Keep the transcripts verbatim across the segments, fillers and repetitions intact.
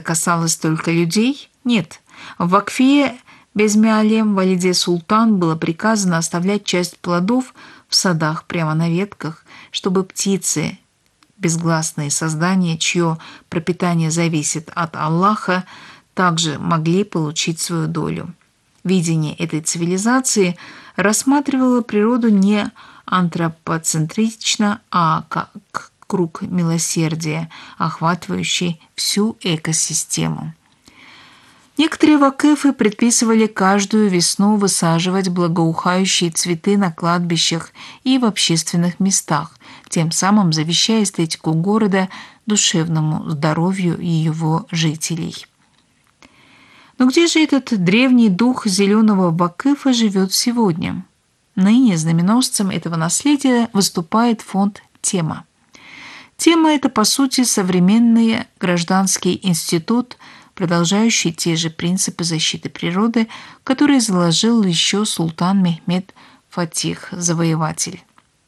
касалось только людей? Нет. В вакфе Безмиалем Валиде Султан было приказано оставлять часть плодов в садах прямо на ветках, чтобы птицы, безгласные создания, чье пропитание зависит от Аллаха, также могли получить свою долю. Видение этой цивилизации рассматривало природу не антропоцентрично, а как круг милосердия, охватывающий всю экосистему. Некоторые вакыфы предписывали каждую весну высаживать благоухающие цветы на кладбищах и в общественных местах, тем самым завещая эстетику города душевному здоровью его жителей. Но где же этот древний дух зеленого вакыфа живет сегодня? Ныне знаменосцем этого наследия выступает фонд «Тема». «Тема» — это, по сути, современный гражданский институт, продолжающий те же принципы защиты природы, которые заложил еще султан Мехмед Фатих, завоеватель.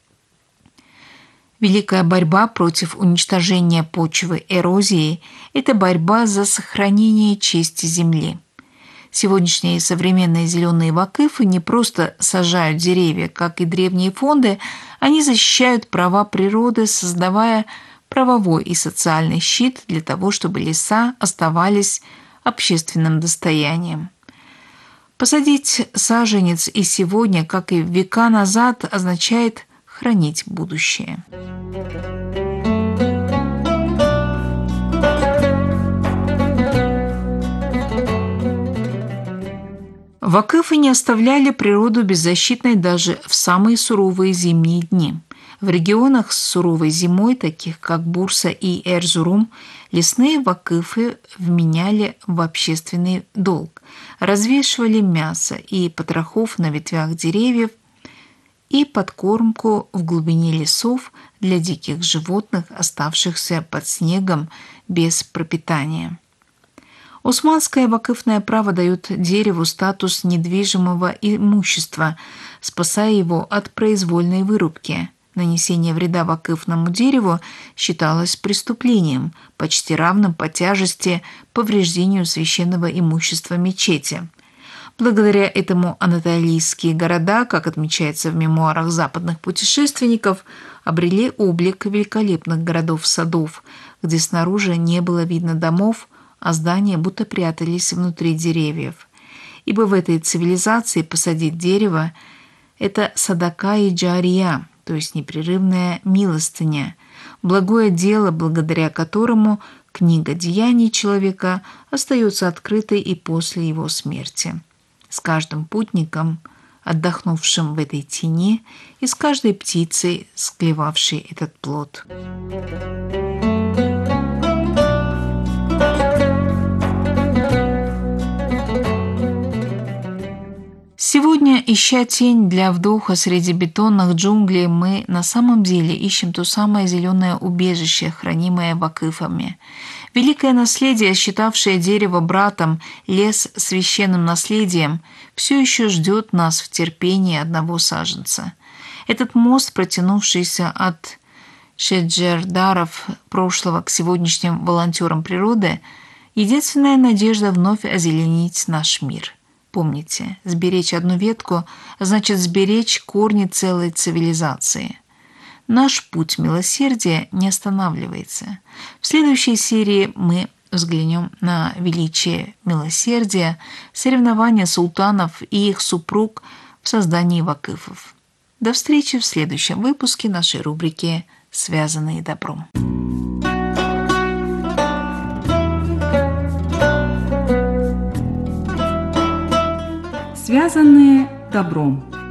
Великая борьба против уничтожения почвы эрозии – это борьба за сохранение чести земли. Сегодняшние современные зеленые вакыфы не просто сажают деревья, как и древние фонды, они защищают права природы, создавая правовой и социальный щит для того, чтобы леса оставались общественным достоянием. Посадить саженец и сегодня, как и века назад, означает хранить будущее. Вакыфы не оставляли природу беззащитной даже в самые суровые зимние дни. В регионах с суровой зимой, таких как Бурса и Эрзурум, лесные вакыфы вменяли в общественный долг, развешивали мясо и потрохов на ветвях деревьев и подкормку в глубине лесов для диких животных, оставшихся под снегом без пропитания. Османское вакыфное право дает дереву статус недвижимого имущества, спасая его от произвольной вырубки. Нанесение вреда вакыфному дереву считалось преступлением, почти равным по тяжести повреждению священного имущества мечети. Благодаря этому анатолийские города, как отмечается в мемуарах западных путешественников, обрели облик великолепных городов-садов, где снаружи не было видно домов, а здания будто прятались внутри деревьев. Ибо в этой цивилизации посадить дерево – это садака и джария, то есть непрерывная милостыня, благое дело, благодаря которому книга деяний человека остается открытой и после его смерти. С каждым путником, отдохнувшим в этой тени, и с каждой птицей, склевавшей этот плод. Сегодня, ища тень для вдоха среди бетонных джунглей, мы на самом деле ищем то самое зеленое убежище, хранимое вакыфами. Великое наследие, считавшее дерево братом, лес священным наследием, все еще ждет нас в терпении одного саженца. Этот мост, протянувшийся от шеджердаров прошлого к сегодняшним волонтерам природы, единственная надежда вновь озеленить наш мир. Помните, сберечь одну ветку значит сберечь корни целой цивилизации. Наш путь милосердия не останавливается. В следующей серии мы взглянем на величие милосердия, соревнования султанов и их супруг в создании вакыфов. До встречи в следующем выпуске нашей рубрики «Связанные добром». Связанные добром.